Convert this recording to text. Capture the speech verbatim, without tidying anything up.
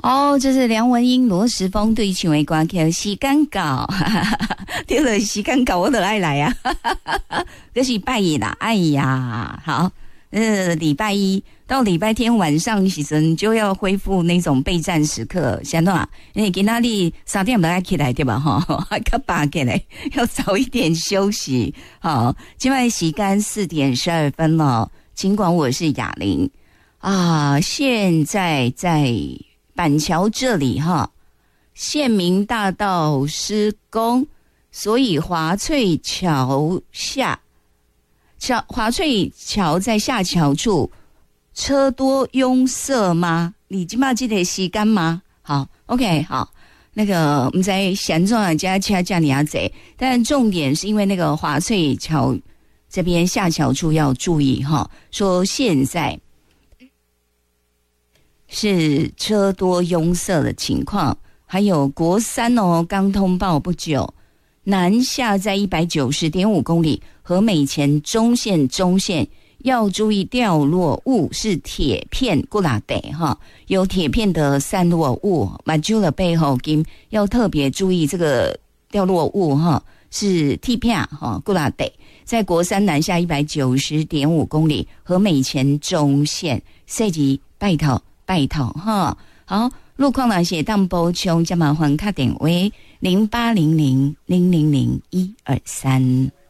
哦，这是梁文音、罗时丰对唱的歌曲，时间到，对了，时间到，我都爱来啊，这是拜一啦，哎呀，好，呃，礼拜一到礼拜天晚上时阵就要恢复那种备战时刻，现在啊，因为今仔日三点就要起来对吧？哈，还较八起来，要早一点休息。好，今晚时间四点十二分了，尽管我是雅玲啊，现在在板桥这里哈，县民大道施工，所以华翠桥下，桥华翠桥在下桥处车多拥塞吗？你今嘛记得时间吗？好 ，OK， 好，那个我们在闲中加加加你阿贼，但重点是因为那个华翠桥这边下桥处要注意哈，说现在是车多拥塞的情况，还有国三哦，刚通报不久，南下在一百九十点五公里，和美前中线中线要注意掉落物是铁片过拉得哈，有铁片的散落物，马就了背后跟要特别注意这个掉落物哈，是铁片哈过拉得，在国三南下一百九十点五公里，和美前中线，涉及拜托。拜托哈，好，路况那些当补充，加麻烦卡点为零八零零零零零一二三。